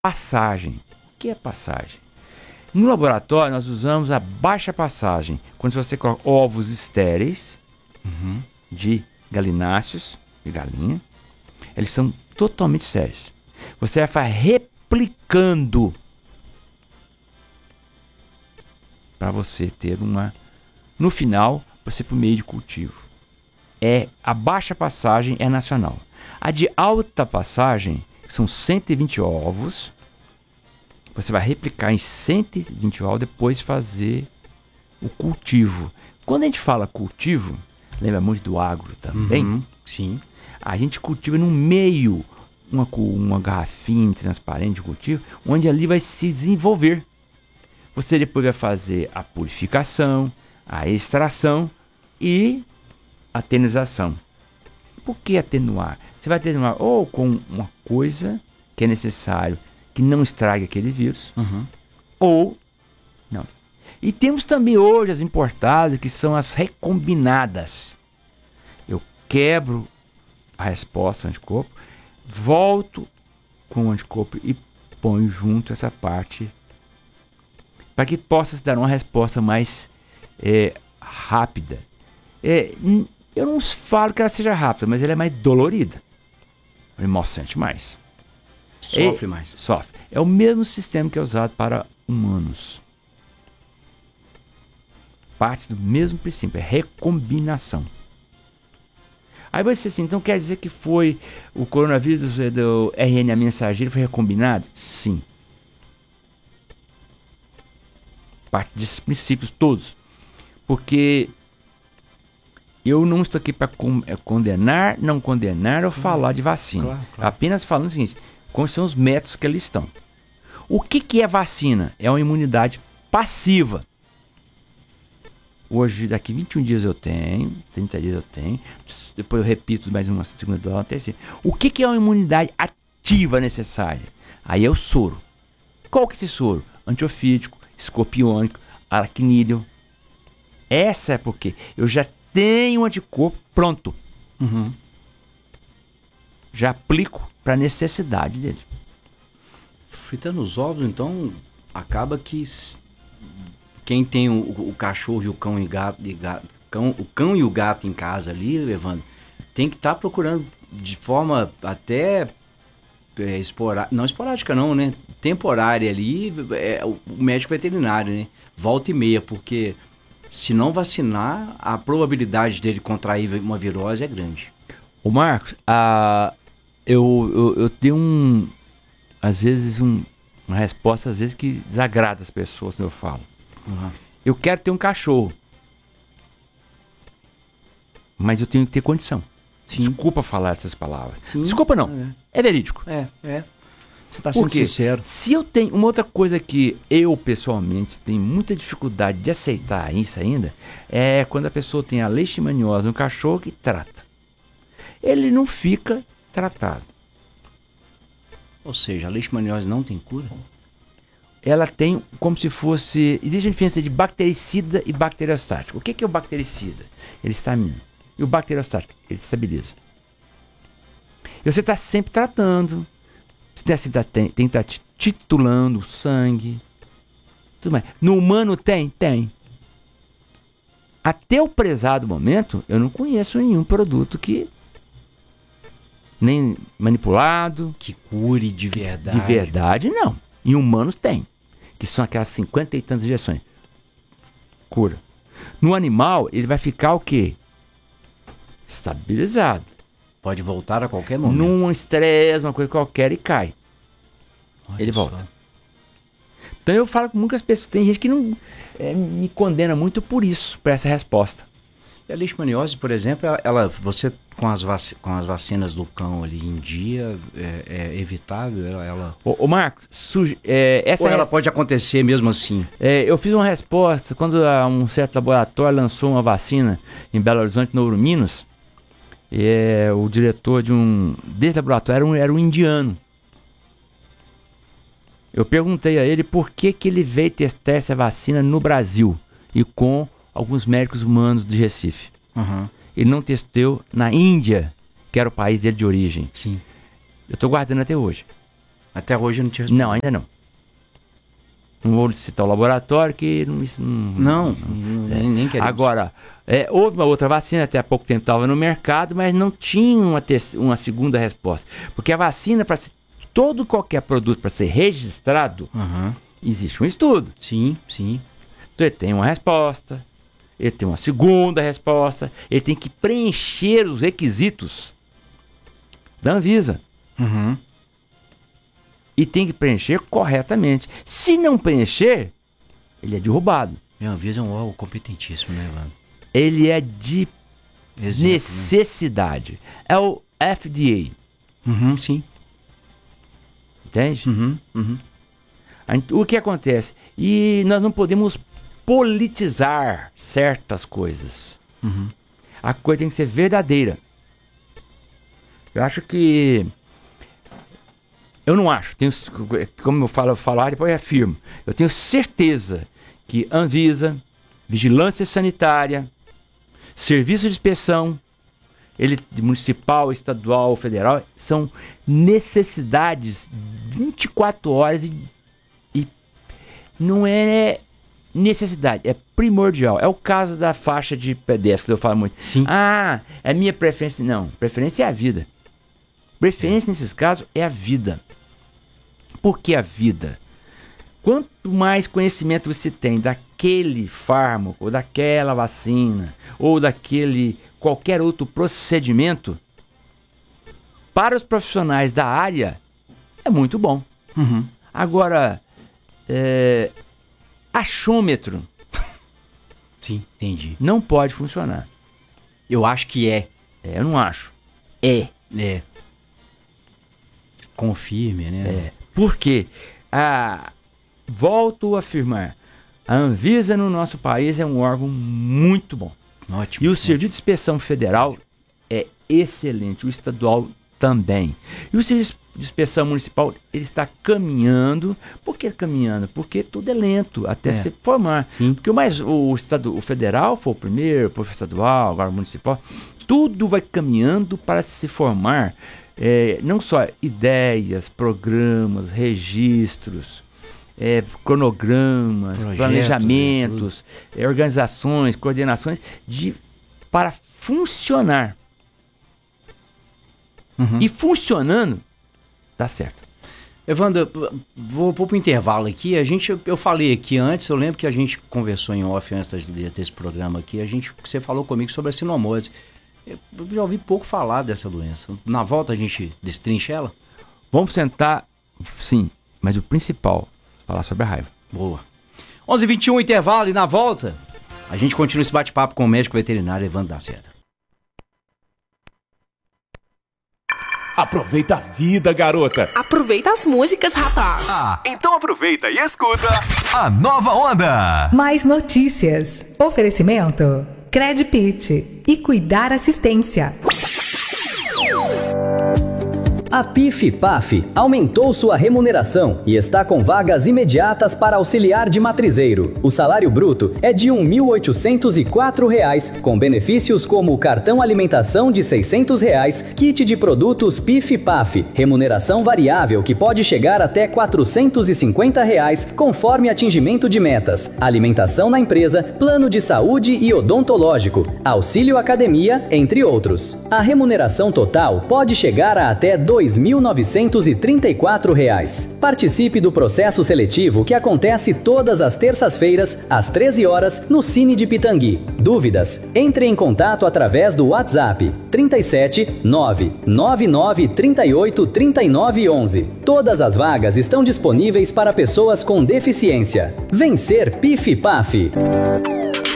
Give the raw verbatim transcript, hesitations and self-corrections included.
passagem. O que é passagem? No laboratório, nós usamos a baixa passagem. Quando você coloca ovos estéreis Uhum. de galináceos, de galinha, eles são totalmente estéreis. Você vai replicando para você ter uma... No final, você por meio de cultivo. É, a baixa passagem é nacional. A de alta passagem, que são cento e vinte ovos, você vai replicar em cento e vinte ovos, depois fazer o cultivo. Quando a gente fala cultivo, lembra muito do agro também? Uhum. Sim. A gente cultiva no meio, uma, uma garrafinha transparente de cultivo, onde ali vai se desenvolver. Você depois vai fazer a purificação, a extração e a atenização. Por que atenuar? Você vai atenuar ou com uma coisa que é necessário que não estrague aquele vírus, Uhum. ou não. E temos também hoje as importadas, que são as recombinadas. Eu quebro a resposta ao anticorpo, volto com o anticorpo e ponho junto essa parte para que possa se dar uma resposta mais é, rápida. É, eu não falo que ela seja rápida, mas ela é mais dolorida. O animal sente mais. Sofre é, mais. Sofre. É o mesmo sistema que é usado para humanos. Parte do mesmo princípio, é recombinação. Aí você assim, então quer dizer que foi o coronavírus do R N A mensageiro foi recombinado? Sim. Parte desses princípios todos. Porque eu não estou aqui para con- condenar, não condenar ou falar de vacina. Claro, claro. Apenas falando o seguinte, quais são os métodos que eles estão. O que, que é vacina? É uma imunidade passiva. Hoje, daqui vinte e um dias eu tenho, trinta dias eu tenho, depois eu repito mais uma segunda dose, uma terceira. O que, que é uma imunidade ativa necessária? Aí é o soro. Qual que é esse soro? Antiofídico, escorpiônico, aracnídeo. Essa é porque eu já tenho um anticorpo pronto. Uhum. Já aplico para a necessidade dele. Fritando os ovos, então, acaba que s- quem tem o, o cachorro e o cão e gato, e gato cão, o cão e o gato em casa ali, Evandro, tem que estar procurando de forma até é, esporádica, não esporádica não, né? Temporária ali, é, o o médico veterinário, né? Volta e meia, porque se não vacinar, a probabilidade dele contrair uma virose é grande. Ô Marcos, a, eu, eu, eu tenho um, às vezes, um, uma resposta às vezes que desagrada as pessoas quando eu falo. Uhum. Eu quero ter um cachorro, mas eu tenho que ter condição. Sim. Desculpa falar essas palavras. Sim. Desculpa não, é verídico. É, é. Você tá Por sendo quê? sincero. Se eu tenho uma outra coisa que eu pessoalmente tenho muita dificuldade de aceitar isso ainda, é quando a pessoa tem a leishmaniose no cachorro que trata. Ele não fica tratado. Ou seja, a leishmaniose não tem cura? Ela tem como se fosse... Existe uma diferença de bactericida e bacteriostático. O que que é o bactericida? Ele estamina. E o bacteriostático? Ele estabiliza. E você está sempre tratando. Você tem, tem, tem que estar titulando o sangue. Tudo mais. No humano tem? Tem. Até o prezado momento, eu não conheço nenhum produto que... Nem manipulado. Que cure de verdade. De verdade, não. Em humanos tem. Que são aquelas cinquenta e tantas injeções. Cura. No animal, ele vai ficar o quê? Estabilizado. Pode voltar a qualquer momento. Num estresse, uma coisa qualquer, e cai. Olha Ele só. volta. Então eu falo com muitas pessoas. Tem gente que não é, me condena muito por isso, por essa resposta. E a leishmaniose, por exemplo, ela, ela- você com as, vaci- com as vacinas do cão ali em dia, é, é evitável? Ela, ela... Ô, ô Marcos, suge- é, essa Ou ela res- pode acontecer mesmo assim? é, eu fiz uma resposta quando ah, um certo laboratório lançou uma vacina em Belo Horizonte, no Ouro Minas. É, o diretor de um desse laboratório era um, era um indiano. Eu perguntei a ele por que, que ele veio testar essa vacina no Brasil e com alguns médicos humanos de Recife. Uhum. Ele não testou na Índia, que era o país dele de origem. Sim. Eu estou guardando até hoje. Até hoje não tinha respondido. Não, ainda não. Não vou citar o laboratório, que não... Não, não é. nem, nem queremos. Agora, é, houve uma outra vacina, até há pouco tempo estava no mercado, mas não tinha uma, te- uma segunda resposta. Porque a vacina, para todo qualquer produto para ser registrado, Uhum. existe um estudo. Sim, sim. Então ele tem uma resposta, ele tem uma segunda resposta, ele tem que preencher os requisitos da Anvisa. Uhum. E tem que preencher corretamente. Se não preencher, ele é derrubado. E a Anvisa é um órgão competentíssimo, né, Evandro? Ele é de Exato, né? necessidade. É o F D A. Uhum, sim. Entende? Uhum, uhum. A gente- O que acontece? E nós não podemos politizar certas coisas. Uhum. A coisa tem que ser verdadeira. Eu acho que... Eu não acho. Tenho, como eu falo, eu falo, depois eu afirmo. Eu tenho certeza que Anvisa, Vigilância Sanitária, Serviço de Inspeção, ele municipal, estadual, federal, são necessidades vinte e quatro horas e, e não é necessidade, é primordial. É o caso da faixa de pedestre, que eu falo muito. Sim. Ah, é minha preferência. Não, preferência é a vida. Preferência nesses casos é a vida. Por que a vida? Quanto mais conhecimento você tem daquele fármaco, ou daquela vacina, ou daquele qualquer outro procedimento, para os profissionais da área, é muito bom. Uhum. Agora, é, achômetro Sim, entendi. não pode funcionar. Eu acho que é. É, eu não acho. É. É. Confirme, né? É. Por quê? Ah, volto a afirmar, a Anvisa no nosso país é um órgão muito bom. Ótimo. E o Serviço de Inspeção Federal é excelente, o estadual também. E o Serviço de Inspeção Municipal, ele está caminhando. Por que caminhando? Porque tudo é lento até É. se formar. Sim. Porque o, mais, o, estado, o federal foi o primeiro, depois o estadual, agora o municipal. Tudo vai caminhando para se formar, é, não só ideias, programas, registros, é, cronogramas, Projetos, planejamentos, é, organizações, coordenações de, para funcionar. Uhum. E funcionando, dá certo. Evandro, vou, vou pro intervalo aqui. A gente, eu falei aqui antes, eu lembro que a gente conversou em off antes de ter esse programa aqui. A gente, você falou comigo sobre a sinomose. Eu já ouvi pouco falar dessa doença. Na volta a gente destrincha ela? Vamos tentar, sim, mas o principal, falar sobre a raiva. Boa. onze e vinte e um, intervalo, e na volta a gente continua esse bate-papo com o médico veterinário Evandro Lacerda. Aproveita a vida, garota. Aproveita as músicas, rapaz. Ah, então aproveita e escuta a Nova Onda. Mais notícias. Oferecimento Credpit e Cuidar Assistência. A P I F P A F aumentou sua remuneração e está com vagas imediatas para auxiliar de matrizeiro. O salário bruto é de um mil oitocentos e quatro reais, com benefícios como cartão alimentação de seiscentos reais, kit de produtos P I F P A F, remuneração variável que pode chegar até quatrocentos e cinquenta reais, conforme atingimento de metas, alimentação na empresa, plano de saúde e odontológico, auxílio academia, entre outros. A remuneração total pode chegar a até dois mil novecentos e trinta e quatro reais. Participe do processo seletivo que acontece todas as terças-feiras, às treze horas, no Cine de Pitangui. Dúvidas? Entre em contato através do WhatsApp trinta e sete, nove nove nove, trinta e oito, trinta e nove, onze. Todas as vagas estão disponíveis para pessoas com deficiência. Vencer P I F P A F.